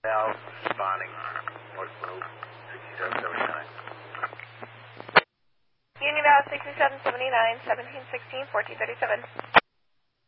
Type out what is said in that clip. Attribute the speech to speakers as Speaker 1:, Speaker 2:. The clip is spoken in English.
Speaker 1: Valve responding. North Loop, 6779.
Speaker 2: Unival 6779, 1716, 1437.